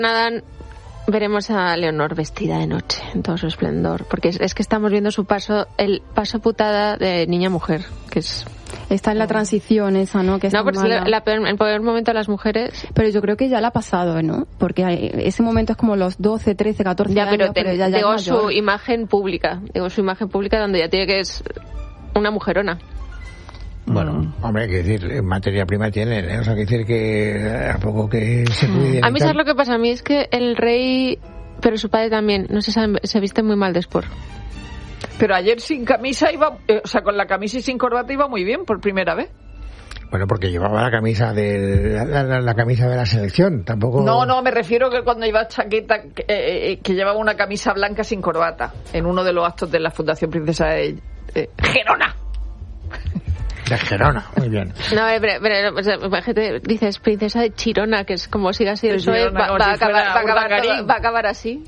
Nada, veremos a Leonor vestida de noche en todo su esplendor, porque es que estamos viendo su paso, el paso putada de niña a mujer, que es... Está en la transición esa, ¿no? Que es porque es el peor momento de las mujeres. Pero yo creo que ya la ha pasado, ¿no? Porque ese momento es como los 12, 13, 14 años. Pero ya digo su imagen pública. Donde ya tiene que es una mujerona. Bueno, hombre, hay que decir, materia prima tienen, ¿eh? O sea, hay que decir que a poco que se cuiden. A mí, ¿sabes lo que pasa? A mí es que el rey, pero su padre también, no se viste muy mal de sport. Pero ayer sin camisa iba, con la camisa y sin corbata iba muy bien por primera vez. Bueno, porque llevaba la camisa de la camisa de la selección, tampoco. No, me refiero que cuando iba chaqueta, que llevaba una camisa blanca sin corbata en uno de los actos de la Fundación Princesa de Gerona. De Gerona, muy bien. No, pero dices princesa de Chirona, que es como siga así el PSOE, va a acabar así.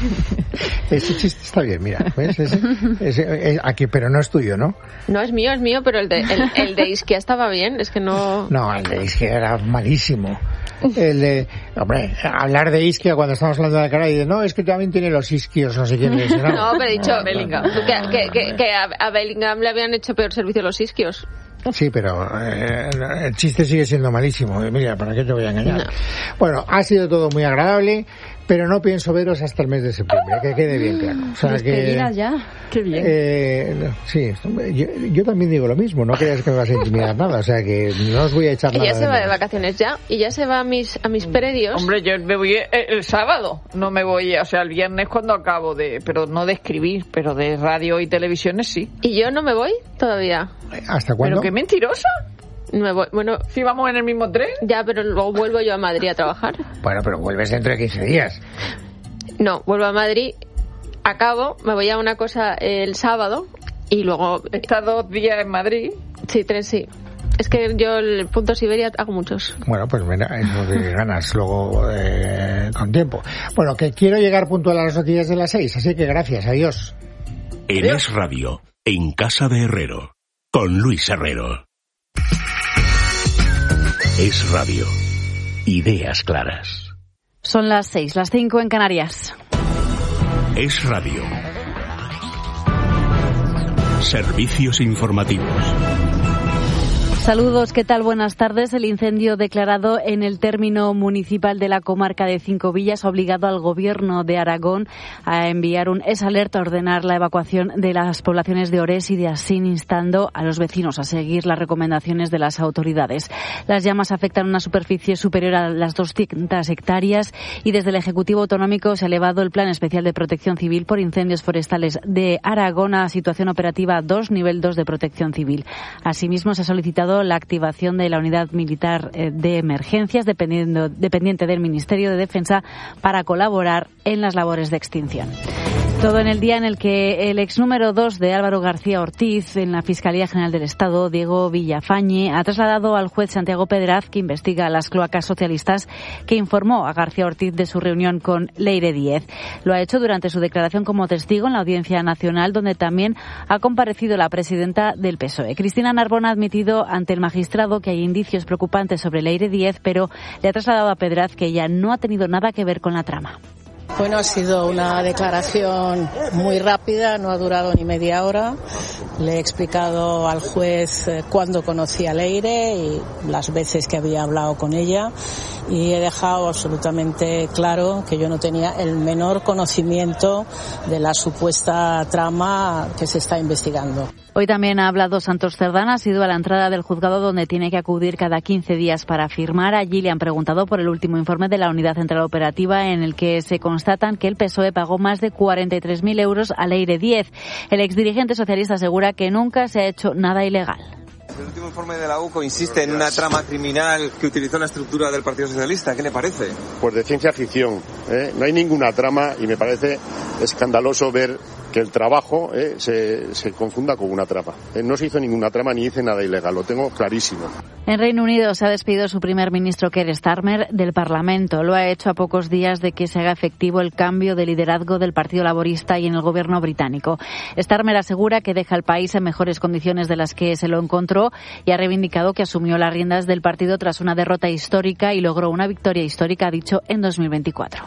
Ese chiste está bien, mira, ¿ves? Ese, aquí, pero no es tuyo, ¿no? No, es mío, pero el de Isquia estaba bien, es que no... No, el de Isquia era malísimo. Hombre, hablar de Isquia cuando estamos hablando de la cara y de no, es que también tiene los isquios, no sé quién es. No, pero he dicho Bellingham. Que a Bellingham le habían hecho peor servicio los isquios. Sí, pero el chiste sigue siendo malísimo. Mira, ¿para qué te voy a engañar? No. Bueno, ha sido todo muy agradable, pero no pienso veros hasta el mes de septiembre, que quede bien claro. O sea, que ya. Qué bien. Sí, yo también digo lo mismo, no creas que me vas a intimidar nada, o sea que no os voy a echar nada. Ella se va de vacaciones ya, y ya se va a mis predios. Hombre, yo me voy el sábado, no me voy, el viernes cuando acabo pero no de escribir, pero de radio y televisiones sí. ¿Y yo no me voy todavía? ¿Hasta cuándo? ¿Pero qué mentirosa? No, bueno, si vamos en el mismo tren. Ya, pero luego vuelvo yo a Madrid a trabajar. Bueno, pero vuelves dentro de 15 días. No, vuelvo a Madrid, acabo, me voy a una cosa el sábado y luego... ¿Estás 2 días en Madrid? Sí, 3, sí. Es que yo el punto Siberia hago muchos. Bueno, pues mira, es lo que ganas luego con tiempo. Bueno, que quiero llegar puntual a las noticias de las 6, así que gracias, adiós. En Es Radio, en Casa de Herrero, con Luis Herrero. Es Radio. Ideas claras. Son las 6, las 5 en Canarias. Es Radio. Servicios informativos. Saludos, ¿qué tal? Buenas tardes. El incendio declarado en el término municipal de la comarca de Cinco Villas ha obligado al Gobierno de Aragón a enviar un SALERT a ordenar la evacuación de las poblaciones de Orés y de Asín, instando a los vecinos a seguir las recomendaciones de las autoridades. Las llamas afectan una superficie superior a las 200 hectáreas y desde el Ejecutivo Autonómico se ha elevado el Plan Especial de Protección Civil por Incendios Forestales de Aragón a situación operativa 2, nivel 2 de Protección Civil. Asimismo, se ha solicitado la activación de la unidad militar de emergencias dependiente del Ministerio de Defensa para colaborar en las labores de extinción. Todo en el día en el que el ex número 2 de Álvaro García Ortiz en la Fiscalía General del Estado, Diego Villafañe, ha trasladado al juez Santiago Pedraz, que investiga las cloacas socialistas, que informó a García Ortiz de su reunión con Leire Díez. Lo ha hecho durante su declaración como testigo en la Audiencia Nacional, donde también ha comparecido la presidenta del PSOE. Cristina Narbón ha admitido ante el magistrado que hay indicios preocupantes sobre Leire Díez, pero le ha trasladado a Pedraz que ella no ha tenido nada que ver con la trama. Bueno, ha sido una declaración muy rápida, no ha durado ni media hora. Le he explicado al juez cuándo conocí a Leire y las veces que había hablado con ella, y he dejado absolutamente claro que yo no tenía el menor conocimiento de la supuesta trama que se está investigando. Hoy también ha hablado Santos Cerdán, ha sido a la entrada del juzgado donde tiene que acudir cada 15 días para firmar. Allí le han preguntado por el último informe de la Unidad Central Operativa en el que se constatan que el PSOE pagó más de 43.000 euros a Leire Díez. El exdirigente socialista asegura que nunca se ha hecho nada ilegal. El último informe de la UCO insiste en una trama criminal que utilizó la estructura del Partido Socialista. ¿Qué le parece? Pues de ciencia ficción, ¿eh? No hay ninguna trama y me parece escandaloso ver que el trabajo se confunda con una trama. No se hizo ninguna trama ni hice nada ilegal, lo tengo clarísimo. En Reino Unido se ha despedido su primer ministro Keir Starmer del Parlamento. Lo ha hecho a pocos días de que se haga efectivo el cambio de liderazgo del Partido Laborista y en el gobierno británico. Starmer asegura que deja el país en mejores condiciones de las que se lo encontró y ha reivindicado que asumió las riendas del partido tras una derrota histórica y logró una victoria histórica, ha dicho, en 2024.